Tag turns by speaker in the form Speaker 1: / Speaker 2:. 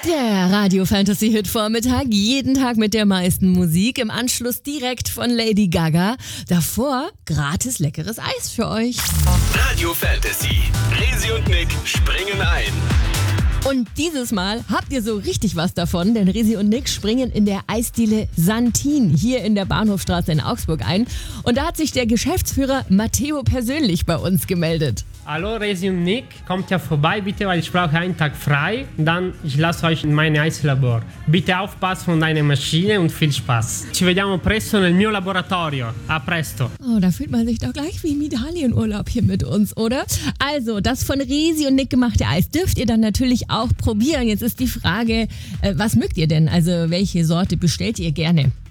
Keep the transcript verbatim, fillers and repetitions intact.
Speaker 1: Der Radio Fantasy Hit Vormittag, jeden Tag mit der meisten Musik, im Anschluss direkt von Lady Gaga. Davor gratis leckeres Eis für euch.
Speaker 2: Radio Fantasy, Resi und Nick springen ein.
Speaker 1: Und dieses Mal habt ihr so richtig was davon, denn Resi und Nick springen in der Eisdiele Santin hier in der Bahnhofstraße in Augsburg ein. Und da hat sich der Geschäftsführer Matteo persönlich bei uns gemeldet.
Speaker 3: Hallo Resi und Nick, kommt ja vorbei bitte, weil ich brauche einen Tag frei. Dann ich lasse euch in mein Eislabor. Bitte aufpassen von deiner Maschine und viel Spaß. Ci vediamo presto nel mio laboratorio. A presto.
Speaker 1: Oh, da fühlt man sich doch gleich wie im Italienurlaub hier mit uns, oder? Also, das von Resi und Nick gemachte Eis dürft ihr dann natürlich auch probieren. Jetzt ist die Frage, äh, was mögt ihr denn? Also, welche Sorte bestellt ihr gerne?